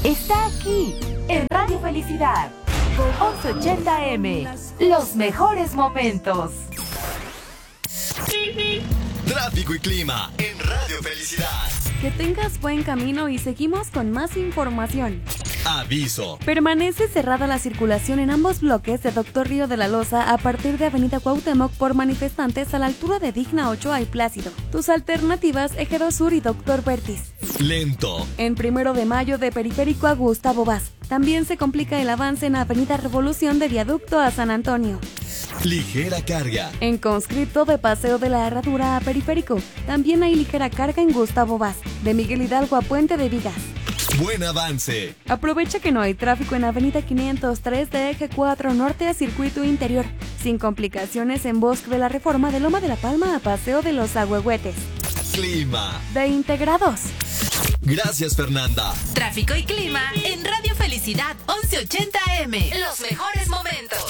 está aquí, en Radio Felicidad. 1180M, los mejores momentos. Tráfico y clima en Radio Felicidad. Que tengas buen camino y seguimos con más información. Aviso. Permanece cerrada la circulación en ambos bloques de Doctor Río de la Loza a partir de Avenida Cuauhtémoc por manifestantes a la altura de Digna Ochoa y Plácido. Tus alternativas, Eje 2 Sur y Doctor Vertis. Lento. En 1 de Mayo de Periférico a Gustavo Vaz. También se complica el avance en Avenida Revolución de Viaducto a San Antonio. Ligera carga. En Conscripto de Paseo de la Herradura a Periférico. También hay ligera carga en Gustavo Vaz, de Miguel Hidalgo a Puente de Vigas. Buen avance. Aprovecha que no hay tráfico en Avenida 503 de Eje 4 Norte a Circuito Interior, sin complicaciones en Bosque de la Reforma de Loma de la Palma a Paseo de los Ahuehuetes. Clima. 20 grados. Gracias, Fernanda. Tráfico y clima en Radio Felicidad 1180M. Los mejores momentos.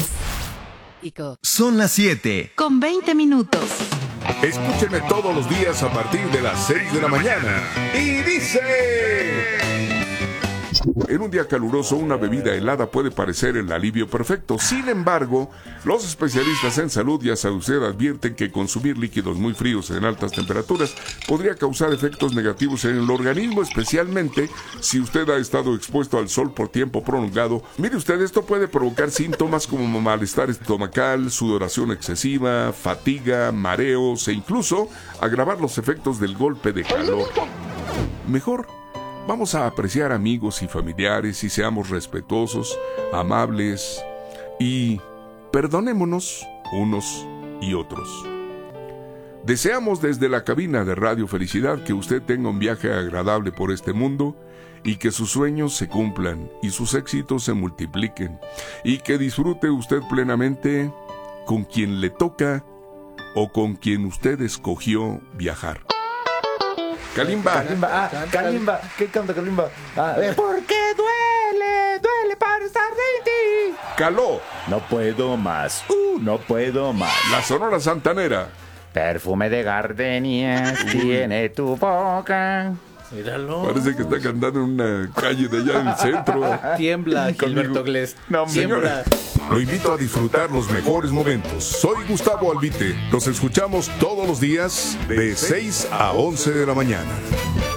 Son las 7. Con 20 minutos. Escúchenme todos los días a partir de las 6 de la mañana. Y dice... En un día caluroso, una bebida helada puede parecer el alivio perfecto. Sin embargo, los especialistas en salud, ya sabe usted, advierten que consumir líquidos muy fríos en altas temperaturas podría causar efectos negativos en el organismo, especialmente si usted ha estado expuesto al sol por tiempo prolongado. Mire usted, esto puede provocar síntomas como malestar estomacal, sudoración excesiva, fatiga, mareos e incluso agravar los efectos del golpe de calor. Mejor vamos a apreciar amigos y familiares y seamos respetuosos, amables y perdonémonos unos y otros. Deseamos desde la cabina de Radio Felicidad que usted tenga un viaje agradable por este mundo y que sus sueños se cumplan y sus éxitos se multipliquen y que disfrute usted plenamente con quien le toca o con quien usted escogió viajar. Kalimba. Kalimba. ¿Qué canta Kalimba? Porque duele para estar de ti. Caló. No puedo más, no puedo más. La Sonora Santanera. Perfume de gardenias tiene tu boca. Míralo. Parece que está cantando en una calle de allá del centro. Tiembla, Gilberto Glés. No, Tiembla. Lo invito a disfrutar los mejores momentos. Soy Gustavo Albite. Nos escuchamos todos los días de 6 a 11 de la mañana.